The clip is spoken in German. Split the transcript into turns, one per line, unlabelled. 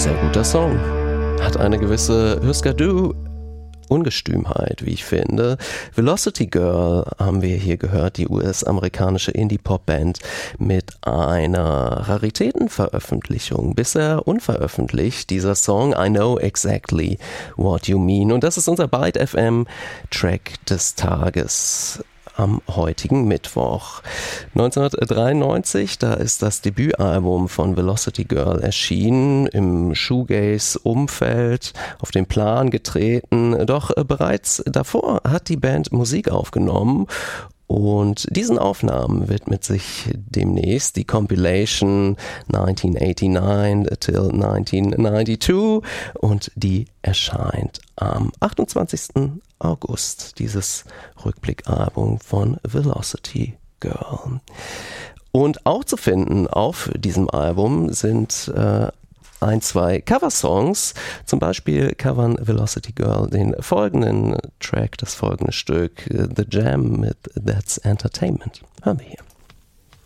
Sehr guter Song. Hat eine gewisse Husker Du Ungestümheit, wie ich finde. Velocity Girl haben wir hier gehört, die US-amerikanische Indie-Pop-Band mit einer Raritätenveröffentlichung. Bisher unveröffentlicht, dieser Song I Know Exactly What You Mean. Und das ist unser Byte FM Track des Tages am heutigen Mittwoch. 1993, da ist das Debütalbum von Velocity Girl erschienen, im Shoegaze-Umfeld auf den Plan getreten. Doch bereits davor hat die Band Musik aufgenommen. Und diesen Aufnahmen widmet sich demnächst die Compilation 1989 till 1992 und die erscheint am 28. August, dieses Rückblickalbum von Velocity Girl. Und auch zu finden auf diesem Album sind ein, zwei Coversongs. Zum Beispiel covern Velocity Girl den folgenden Track, das folgende Stück, The Jam mit That's Entertainment. Hören wir hier.